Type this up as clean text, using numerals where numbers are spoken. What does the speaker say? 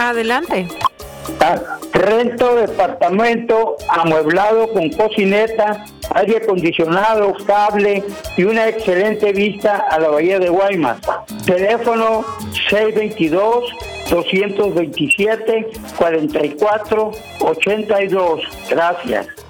Adelante. Rento departamento amueblado con cocineta, aire acondicionado, cable y una excelente vista a la bahía de Guaymas. Teléfono 622-227-4482. Gracias.